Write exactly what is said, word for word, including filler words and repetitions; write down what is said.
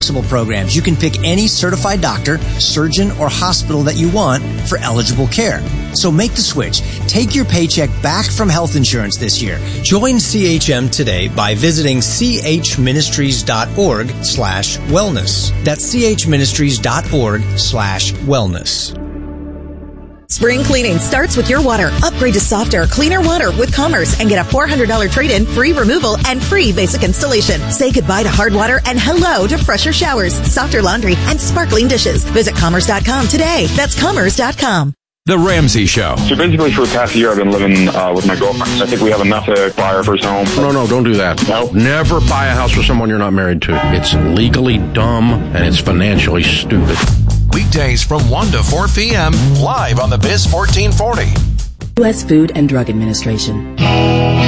flexible programs. You can pick any certified doctor, surgeon, or hospital that you want for eligible care. So make the switch. Take your paycheck back from health insurance this year. Join C H M today by visiting chministries.org slash wellness. That's chministries.org slash wellness. Spring cleaning starts with your water. Upgrade to softer, cleaner water with Commerce and get a four hundred dollars trade-in, free removal, and free basic installation. Say goodbye to hard water and hello to fresher showers, softer laundry, and sparkling dishes. Visit commerce dot com today. That's commerce dot com. The Ramsey Show. So basically for the past year I've been living uh, with my girlfriend. I think we have enough to buy our first home. No, no, don't do that. No? Never buy a house for someone you're not married to. It's legally dumb and it's financially stupid. Weekdays from one to four p.m. live on the Biz fourteen forty. U S Food and Drug Administration.